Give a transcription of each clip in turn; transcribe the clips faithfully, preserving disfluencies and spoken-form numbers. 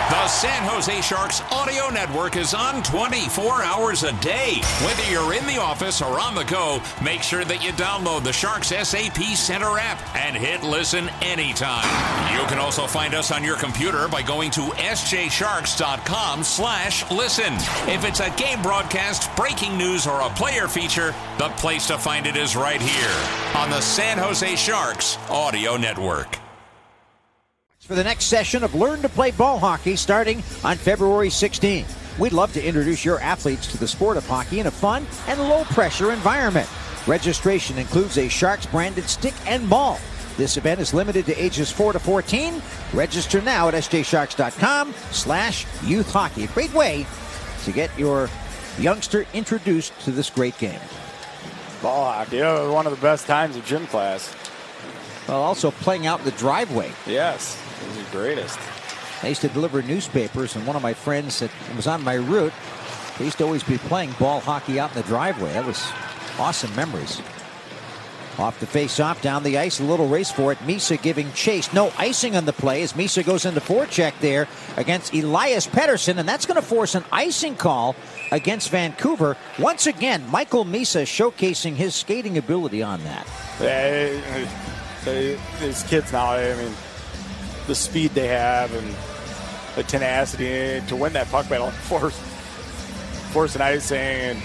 The San Jose Sharks audio network is on twenty-four hours a day. Whether you're in the office or on the go, make sure that you download the Sharks S A P Center app and hit listen anytime. You can also find us on your computer by going to s j sharks dot com slash listen. If it's a game broadcast, breaking news, or a player feature, the place to find it is right here on the San Jose Sharks audio network. For the next session of Learn to Play Ball Hockey starting on February sixteenth. We'd love to introduce your athletes to the sport of hockey in a fun and low-pressure environment. Registration includes a Sharks-branded stick and ball. This event is limited to ages four to fourteen. Register now at s j sharks dot com slash youth hockey. A great way to get your youngster introduced to this great game. Ball hockey, oh, one of the best times of gym class. Well, also playing out in the driveway. Yes. It was the greatest. I used to deliver newspapers, and one of my friends that was on my route, they used to always be playing ball hockey out in the driveway. That was awesome memories. Off the face-off, down the ice, a little race for it. Misa giving chase. No icing on the play as Misa goes into forecheck there against Elias Pettersson, and that's going to force an icing call against Vancouver. Once again, Michael Misa showcasing his skating ability on that. Yeah, these kids now, I mean, the speed they have and the tenacity to win that puck battle, force, force an icing, and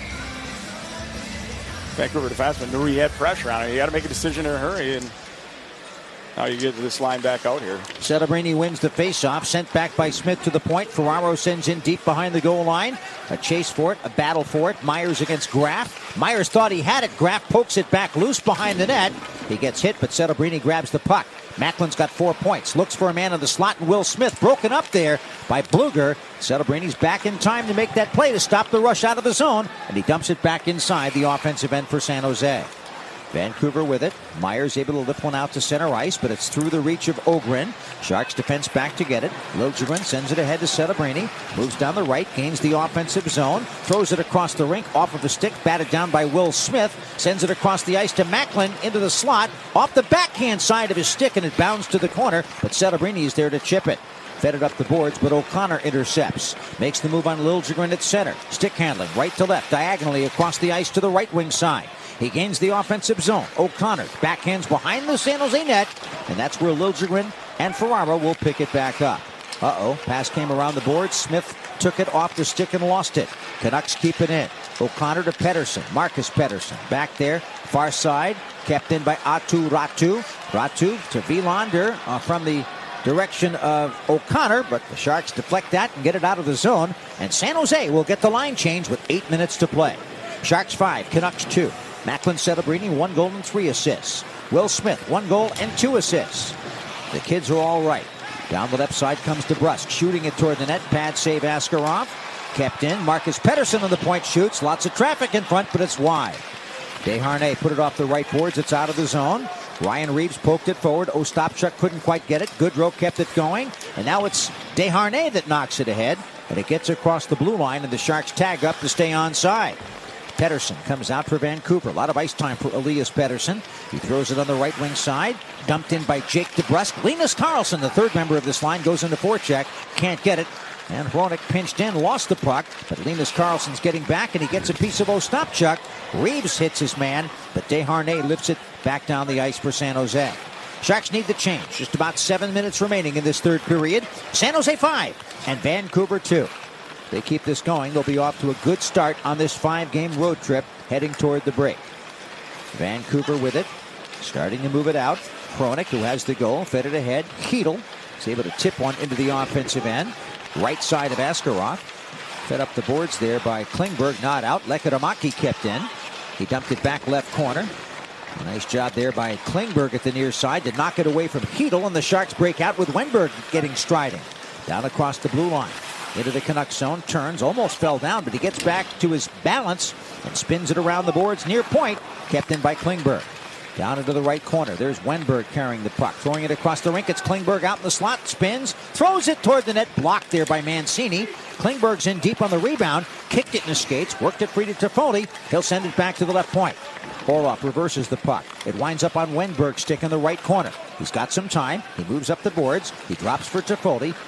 Vancouver defenseman knew he had pressure on it. He got to make a decision in a hurry, and now you get this line back out here. Celebrini wins the faceoff, sent back by Smith to the point. Ferraro sends in deep behind the goal line. A chase for it, a battle for it. Myers against Graff. Myers thought he had it. Graff pokes it back loose behind the net. He gets hit, but Celebrini grabs the puck. Macklin's got four points. Looks for a man in the slot, and Will Smith broken up there by Bluger. Celebrini's back in time to make that play to stop the rush out of the zone, and he dumps it back inside the offensive end for San Jose. Vancouver with it. Myers able to lift one out to center ice, but it's through the reach of Ogren. Sharks defense back to get it. Liljegren sends it ahead to Celebrini. Moves down the right, gains the offensive zone. Throws it across the rink, off of a stick, batted down by Will Smith. Sends it across the ice to Macklin into the slot. Off the backhand side of his stick, and it bounds to the corner, but Celebrini is there to chip it. Fed it up the boards, but O'Connor intercepts. Makes the move on Liljegren at center. Stick handling, right to left, diagonally across the ice to the right wing side. He gains the offensive zone. O'Connor backhands behind the San Jose net, and that's where Liljegren and Ferraro will pick it back up. Uh-oh, pass came around the board. Smith took it off the stick and lost it. Canucks keep it in. O'Connor to Pettersson. Marcus Pettersson back there, far side, kept in by Atu Ratu. Ratu to Vilander uh, from the direction of O'Connor, but the Sharks deflect that and get it out of the zone, and San Jose will get the line change with eight minutes to play. Sharks five, Canucks two. Macklin Celebrini, one goal and three assists. Will Smith, one goal and two assists. The kids are all right. Down the left side comes DeBrusk, shooting it toward the net. Pad save Askarov. Kept in. Marcus Pettersson on the point shoots. Lots of traffic in front, but it's wide. Desharnais put it off the right boards. It's out of the zone. Ryan Reeves poked it forward. Ostapchuk couldn't quite get it. Goodrow kept it going. And now it's Desharnais that knocks it ahead. And it gets across the blue line, and the Sharks tag up to stay onside. Pettersson comes out for Vancouver. A lot of ice time for Elias Pettersson. He throws it on the right wing side. Dumped in by Jake DeBrusk. Linus Karlsson, the third member of this line, goes into forecheck. Can't get it. And Hronek pinched in, lost the puck. But Linus Karlsson's getting back, and he gets a piece of Ostapchuk. Reeves hits his man, but Desharnais lifts it back down the ice for San Jose. Sharks need the change. Just about seven minutes remaining in this third period. San Jose five and Vancouver two. They keep this going, they'll be off to a good start on this five-game road trip heading toward the break. Vancouver with it, starting to move it out. Hronek, who has the goal, fed it ahead. Chytil is able to tip one into the offensive end. Right side of Askarov. Fed up the boards there by Klingberg, not out. Lekadomaki kept in. He dumped it back left corner. A nice job there by Klingberg at the near side to knock it away from Chytil, and the Sharks break out with Wenberg getting striding. Down across the blue line. Into the Canucks zone, turns, almost fell down, but he gets back to his balance and spins it around the boards near point, kept in by Klingberg. Down into the right corner, there's Wenberg carrying the puck, throwing it across the rink. It's Klingberg out in the slot, spins, throws it toward the net, blocked there by Mancini. Klingberg's in deep on the rebound, kicked it in his skates, worked it free to Toffoli. He'll send it back to the left point. Orlov reverses the puck. It winds up on Wenberg's stick in the right corner. He's got some time. He moves up the boards. He drops for Toffoli.